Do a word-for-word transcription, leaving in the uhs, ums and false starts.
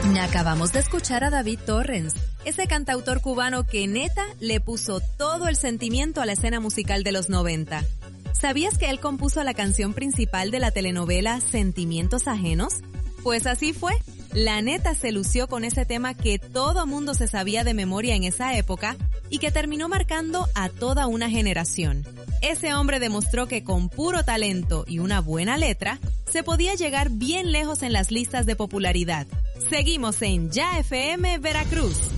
Acabamos de escuchar a David Torrens, ese cantautor cubano que neta le puso todo el sentimiento a la escena musical de los noventa. ¿Sabías que él compuso la canción principal de la telenovela Sentimientos Ajenos? Pues así fue. La neta se lució con ese tema que todo mundo se sabía de memoria en esa época y que terminó marcando a toda una generación. Ese hombre demostró que con puro talento y una buena letra se podía llegar bien lejos en las listas de popularidad. Seguimos en Ya F M Veracruz.